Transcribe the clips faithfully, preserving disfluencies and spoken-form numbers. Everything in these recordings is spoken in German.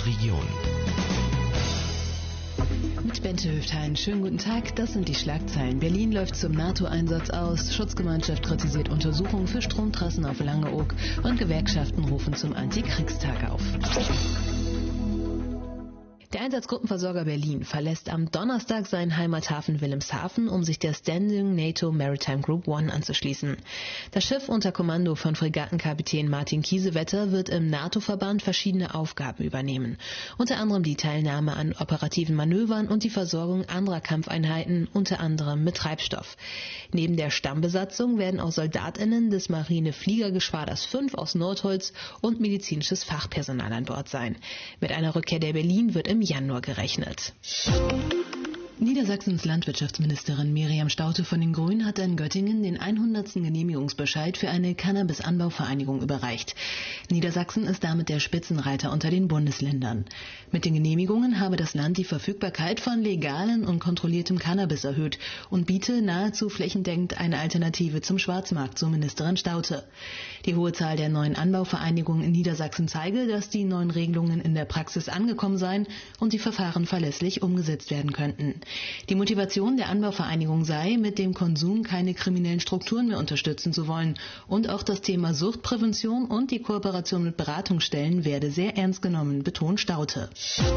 unserer Region. Mit Bente Hüfthain, schönen guten Tag, das sind die Schlagzeilen. Berlin läuft zum NATO-Einsatz aus, Schutzgemeinschaft kritisiert Untersuchungen für Stromtrassen auf Langeoog und Gewerkschaften rufen zum Antikriegstag auf. Der Einsatzgruppenversorger Berlin verlässt am Donnerstag seinen Heimathafen Wilhelmshaven, um sich der Standing NATO Maritime Group One anzuschließen. Das Schiff unter Kommando von Fregattenkapitän Martin Kiesewetter wird im NATO-Verband verschiedene Aufgaben übernehmen. Unter anderem die Teilnahme an operativen Manövern und die Versorgung anderer Kampfeinheiten, unter anderem mit Treibstoff. Neben der Stammbesatzung werden auch SoldatInnen des Marine-Fliegergeschwaders fünf aus Nordholz und medizinisches Fachpersonal an Bord sein. Mit einer Rückkehr der Berlin wird im Januar gerechnet. Niedersachsens Landwirtschaftsministerin Miriam Staudte von den Grünen hat in Göttingen den hundertsten Genehmigungsbescheid für eine Cannabis-Anbauvereinigung überreicht. Niedersachsen ist damit der Spitzenreiter unter den Bundesländern. Mit den Genehmigungen habe das Land die Verfügbarkeit von legalen und kontrolliertem Cannabis erhöht und biete nahezu flächendeckend eine Alternative zum Schwarzmarkt, so Ministerin Staudte. Die hohe Zahl der neuen Anbauvereinigungen in Niedersachsen zeige, dass die neuen Regelungen in der Praxis angekommen seien und die Verfahren verlässlich umgesetzt werden könnten. Die Motivation der Anbauvereinigung sei, mit dem Konsum keine kriminellen Strukturen mehr unterstützen zu wollen. Und auch das Thema Suchtprävention und die Kooperation mit Beratungsstellen werde sehr ernst genommen, betont Staudte.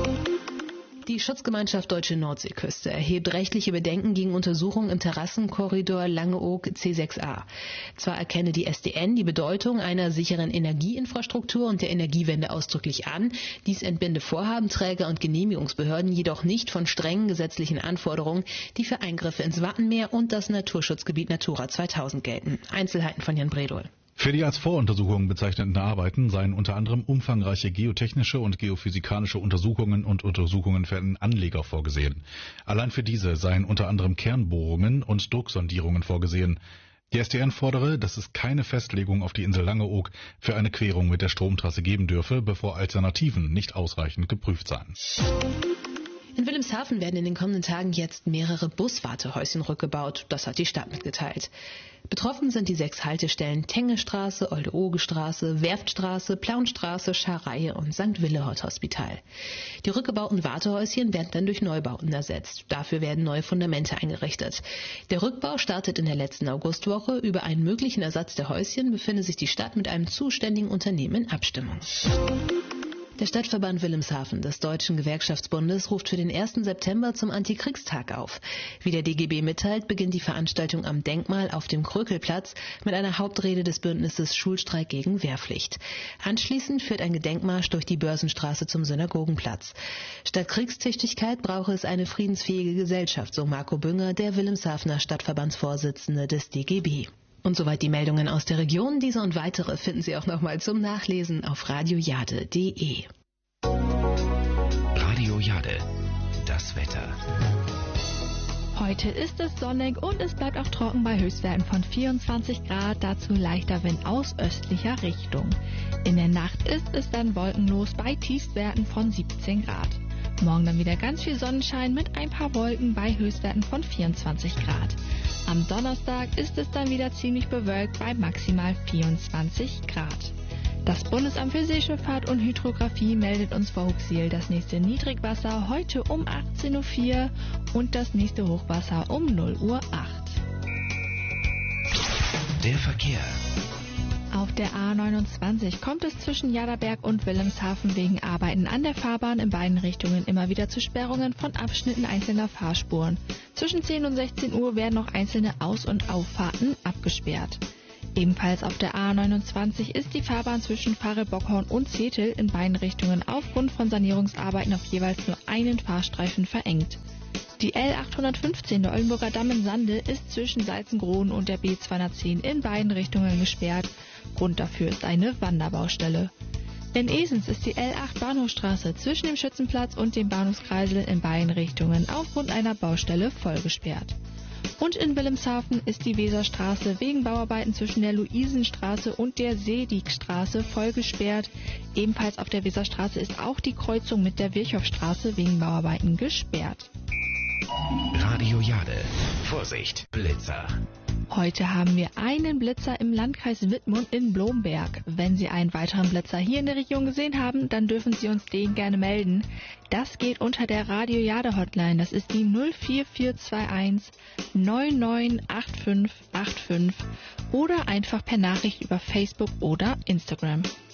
Die Schutzgemeinschaft Deutsche Nordseeküste erhebt rechtliche Bedenken gegen Untersuchungen im Terrassenkorridor Langeoog C sechs a. Zwar erkenne die S D N die Bedeutung einer sicheren Energieinfrastruktur und der Energiewende ausdrücklich an, dies entbinde Vorhabenträger und Genehmigungsbehörden jedoch nicht von strengen gesetzlichen Anforderungen, die für Eingriffe ins Wattenmeer und das Naturschutzgebiet Natura zweitausend gelten. Einzelheiten von Jan Bredol. Für die als Voruntersuchungen bezeichneten Arbeiten seien unter anderem umfangreiche geotechnische und geophysikalische Untersuchungen und Untersuchungen für einen Anleger vorgesehen. Allein für diese seien unter anderem Kernbohrungen und Drucksondierungen vorgesehen. Die S D N fordere, dass es keine Festlegung auf die Insel Langeoog für eine Querung mit der Stromtrasse geben dürfe, bevor Alternativen nicht ausreichend geprüft seien. In Wilhelmshaven werden in den kommenden Tagen jetzt mehrere Buswartehäuschen rückgebaut. Das hat die Stadt mitgeteilt. Betroffen sind die sechs Haltestellen Tengestraße, Olde-Oge-Straße, Werftstraße, Plaunstraße, Scharreihe und Sankt Willehort Hospital. Die rückgebauten Wartehäuschen werden dann durch Neubauten ersetzt. Dafür werden neue Fundamente eingerichtet. Der Rückbau startet in der letzten Augustwoche. Über einen möglichen Ersatz der Häuschen befindet sich die Stadt mit einem zuständigen Unternehmen in Abstimmung. Der Stadtverband Wilhelmshaven des Deutschen Gewerkschaftsbundes ruft für den ersten September zum Antikriegstag auf. Wie der D G B mitteilt, beginnt die Veranstaltung am Denkmal auf dem Krökelplatz mit einer Hauptrede des Bündnisses Schulstreik gegen Wehrpflicht. Anschließend führt ein Gedenkmarsch durch die Börsenstraße zum Synagogenplatz. Statt Kriegstüchtigkeit brauche es eine friedensfähige Gesellschaft, so Marco Bünger, der Wilhelmshavener Stadtverbandsvorsitzende des D G B. Und soweit die Meldungen aus der Region. Diese und weitere finden Sie auch nochmal zum Nachlesen auf radiojade punkt de. Radio Jade, das Wetter. Heute ist es sonnig und es bleibt auch trocken bei Höchstwerten von vierundzwanzig Grad, dazu leichter Wind aus östlicher Richtung. In der Nacht ist es dann wolkenlos bei Tiefstwerten von siebzehn Grad. Morgen dann wieder ganz viel Sonnenschein mit ein paar Wolken bei Höchstwerten von vierundzwanzig Grad. Am Donnerstag ist es dann wieder ziemlich bewölkt bei maximal vierundzwanzig Grad. Das Bundesamt für Seeschifffahrt und Hydrographie meldet uns vor Huxiel das nächste Niedrigwasser heute um achtzehn Uhr vier und das nächste Hochwasser um null Uhr acht. Der Verkehr. Auf der A neunundzwanzig kommt es zwischen Jaderberg und Wilhelmshaven wegen Arbeiten an der Fahrbahn in beiden Richtungen immer wieder zu Sperrungen von Abschnitten einzelner Fahrspuren. Zwischen zehn und sechzehn Uhr werden noch einzelne Aus- und Auffahrten abgesperrt. Ebenfalls auf der A neunundzwanzig ist die Fahrbahn zwischen Farel-Bockhorn und Zetel in beiden Richtungen aufgrund von Sanierungsarbeiten auf jeweils nur einen Fahrstreifen verengt. Die L achthundertfünfzehn der Oldenburger Damm in Sande ist zwischen Salzengroden und der B zweihundertzehn in beiden Richtungen gesperrt. Grund dafür ist eine Wanderbaustelle. In Esens ist die L acht Bahnhofstraße zwischen dem Schützenplatz und dem Bahnhofskreisel in beiden Richtungen aufgrund einer Baustelle vollgesperrt. Und in Wilhelmshaven ist die Weserstraße wegen Bauarbeiten zwischen der Luisenstraße und der Seedigstraße voll gesperrt. Ebenfalls auf der Weserstraße ist auch die Kreuzung mit der Virchowstraße wegen Bauarbeiten gesperrt. Radio Jade. Vorsicht, Blitzer. Heute haben wir einen Blitzer im Landkreis Wittmund in Blomberg. Wenn Sie einen weiteren Blitzer hier in der Region gesehen haben, dann dürfen Sie uns den gerne melden. Das geht unter der Radio Jade Hotline. Das ist die null vier vier zwei eins neun neun acht fünf acht fünf oder einfach per Nachricht über Facebook oder Instagram.